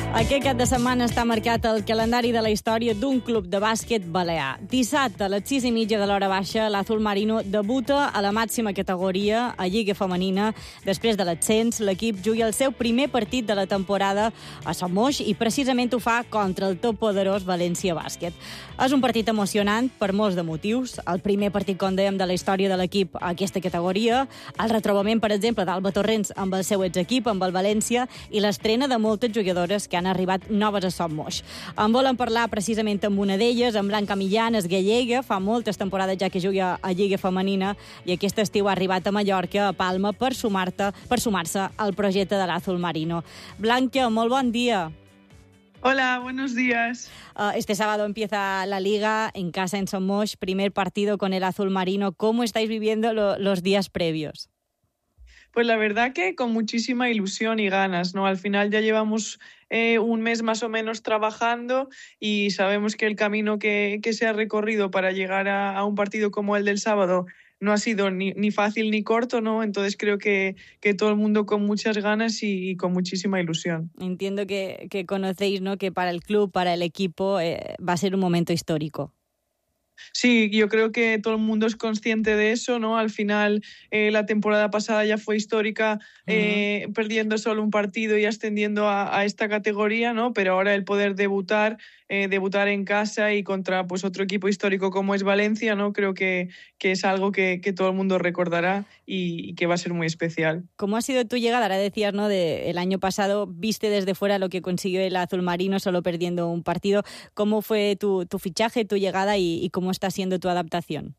Aquest cap de setmana està marcat el calendari de la història d'un club de bàsquet balear. Dissabte, a les 6:30 de l'hora baixa, l'Azul Marino debuta a la màxima categoria, a Lliga Femenina. Després de l'ascens, l'equip juga el seu primer partit de la temporada a Sant Moix i precisament ho fa contra el toppoderós València Bàsquet. És un partit emocionant per molts de motius. El primer partit, com dèiem, de la història de l'equip a aquesta categoria, el retrobament, per exemple, d'Alba Torrents amb el seu exequip, amb el València, i l'estrena de moltes jugadores que han arribat noves a Sant Moix. En volen parlar precisament amb una d'elles, amb Blanca Millán, és gallega, fa moltes temporades ja que juga a Lliga Femenina i aquest estiu ha arribat a Mallorca, a Palma, per sumar-se al projecte de l'Azul Marino. Blanca, molt bon dia. Hola, buenos días. Este sábado empieza la Liga en casa en Sant Moix, primer partido con el Azul Marino. ¿Cómo estáis viviendo los días previos? Pues la verdad que con muchísima ilusión y ganas, ¿no? Al final ya llevamos un mes más o menos trabajando y sabemos que el camino que se ha recorrido para llegar a un partido como el del sábado no ha sido ni fácil ni corto, ¿no? Entonces creo que todo el mundo con muchas ganas y con muchísima ilusión. Entiendo que conocéis, ¿no?, que para el club, para el equipo, va a ser un momento histórico. Sí, yo creo que todo el mundo es consciente de eso, ¿no? Al final, la temporada pasada ya fue histórica, perdiendo solo un partido y ascendiendo a esta categoría, ¿no? Pero ahora el poder debutar en casa y contra pues otro equipo histórico como es Valencia, ¿no? Creo que es algo que todo el mundo recordará y que va a ser muy especial. ¿Cómo ha sido tu llegada? Ahora decías, ¿no?, el año pasado viste desde fuera lo que consiguió el Azul Marino solo perdiendo un partido. ¿Cómo fue tu fichaje, tu llegada y cómo está siendo tu adaptación?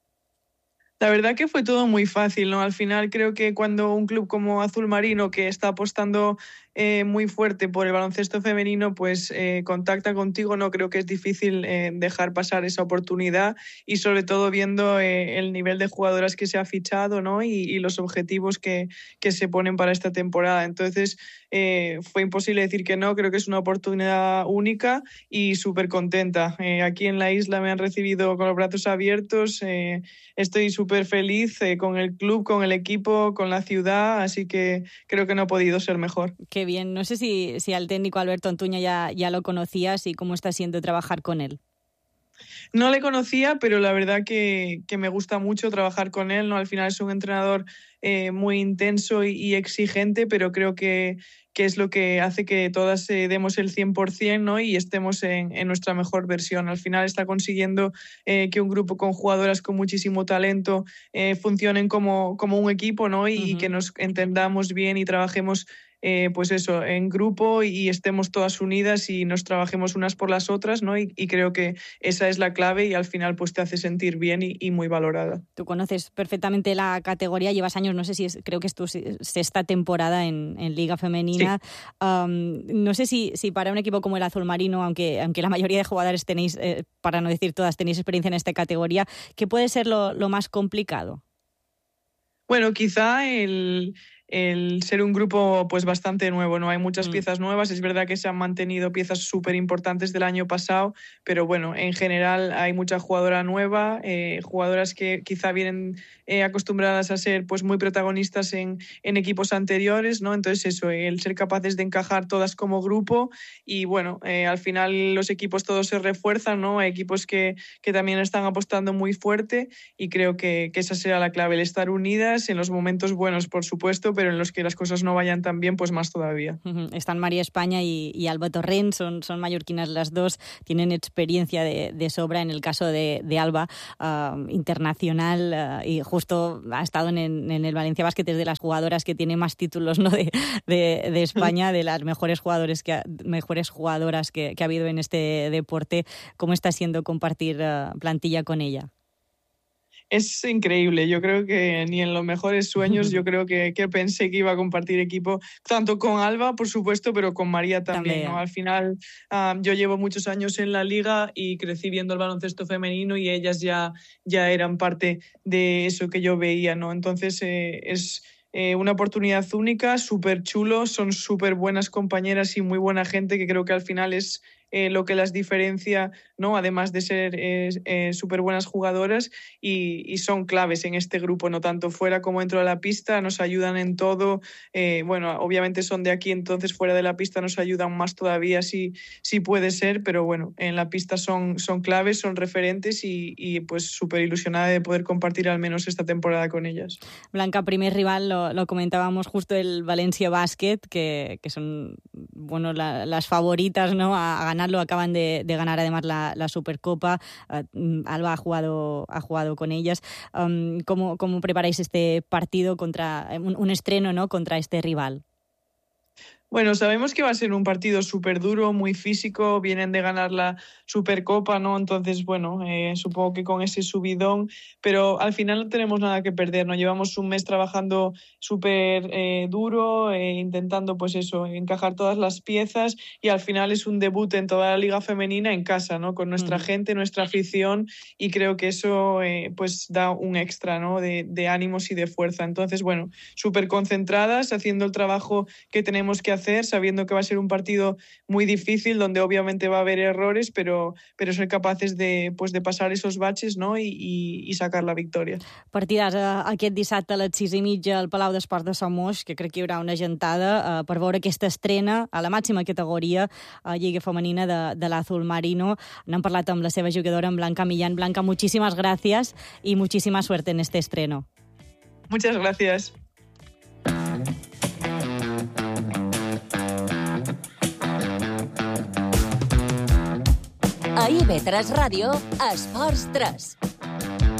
La verdad que fue todo muy fácil, ¿no? Al final creo que cuando un club como Azul Marino, que está apostando muy fuerte por el baloncesto femenino, pues contacta contigo, no creo que es difícil dejar pasar esa oportunidad y sobre todo viendo el nivel de jugadoras que se ha fichado, ¿no? y los objetivos que se ponen para esta temporada. Entonces fue imposible decir que no, creo que es una oportunidad única y súper contenta. Aquí en la isla me han recibido con los brazos abiertos, estoy súper feliz con el club, con el equipo, con la ciudad, así que creo que no ha podido ser mejor. Qué bien. No sé si al técnico Alberto Antuña ya lo conocías y cómo está siendo trabajar con él. No le conocía, pero la verdad que me gusta mucho trabajar con él, ¿no? Al final es un entrenador muy intenso y exigente, pero creo que es lo que hace que todas demos el 100%, ¿no? Y estemos en nuestra mejor versión. Al final está consiguiendo que un grupo con jugadoras con muchísimo talento funcionen como un equipo, ¿no? Y que nos entendamos bien y trabajemos pues eso, en grupo y estemos todas unidas y nos trabajemos unas por las otras, ¿no? Y creo que esa es la clave y al final pues te hace sentir bien y muy valorada. Tú conoces perfectamente la categoría, llevas años, no sé si creo que es tu sexta temporada en Liga Femenina. Sí. No sé si para un equipo como el Azul Marino, aunque la mayoría de jugadores tenéis, para no decir todas, tenéis experiencia en esta categoría, ¿qué puede ser lo más complicado? Bueno, quizá el ser un grupo pues bastante nuevo, ¿no? Hay muchas piezas nuevas, es verdad que se han mantenido piezas súper importantes del año pasado, pero bueno, en general hay mucha jugadora nueva, jugadoras que quizá vienen acostumbradas a ser pues muy protagonistas en equipos anteriores, ¿no? Entonces eso, el ser capaces de encajar todas como grupo y bueno, al final los equipos todos se refuerzan, ¿no? Hay equipos que también están apostando muy fuerte y creo que esa será la clave, el estar unidas en los momentos buenos, por supuesto, pero en los que las cosas no vayan tan bien, pues más todavía. Están María España y Alba Torrents, son mallorquinas las dos, tienen experiencia de sobra. En el caso de Alba, internacional, y justo ha estado en el Valencia Bàsquet, es de las jugadoras que tiene más títulos, ¿no?, de España, de las mejores jugadoras que ha habido en este deporte. ¿Cómo está siendo compartir plantilla con ella? Es increíble, yo creo que ni en los mejores sueños yo creo que pensé que iba a compartir equipo, tanto con Alba, por supuesto, pero con María también, ¿no? Al final yo llevo muchos años en la liga y crecí viendo el baloncesto femenino y ellas ya eran parte de eso que yo veía, ¿no? Entonces es una oportunidad única, súper chulo, son súper buenas compañeras y muy buena gente que creo que al final es lo que las diferencia, ¿no? Además de ser súper buenas jugadoras y son claves en este grupo, no tanto fuera como dentro de la pista, nos ayudan en todo. Bueno, obviamente son de aquí, entonces fuera de la pista nos ayudan más todavía si puede ser, pero bueno, en la pista son claves, son referentes y pues súper ilusionada de poder compartir al menos esta temporada con ellas. Blanca, primer rival, lo comentábamos justo, el Valencia Basket, que son bueno, las favoritas, ¿no?, a ganarlo. Acaban de ganar además la Supercopa. Alba ha jugado con ellas. ¿Cómo preparáis este partido contra un estreno, ¿no?, contra este rival? Bueno, sabemos que va a ser un partido súper duro, muy físico, vienen de ganar la Supercopa, ¿no? Entonces, bueno, supongo que con ese subidón, pero al final no tenemos nada que perder, ¿no? Llevamos un mes trabajando súper duro, intentando, pues eso, encajar todas las piezas y al final es un debut en toda la liga femenina en casa, ¿no? Con nuestra gente, nuestra afición y creo que eso pues da un extra, ¿no?, de ánimos y de fuerza. Entonces, bueno, súper concentradas, haciendo el trabajo que tenemos que hacer, sabiendo que va a ser un partido muy difícil, donde obviamente va a haver errores, pero ser capaces de pasar esos baches, ¿no?, i sacar la victòria. Partidàs aquest dissabte a les 6:30 al Palau d'Esports de Somos, que crec que hi haurà una gentada per veure aquesta estrena a la màxima categoria a Lliga Femenina de l'Azul Marino. N'hem parlat amb la seva jugadora, amb Blanca Millán. Blanca, muchísimas gracias y muchísima suerte en este estreno. Muchas gracias. A IB3 Ràdio, Esports 3.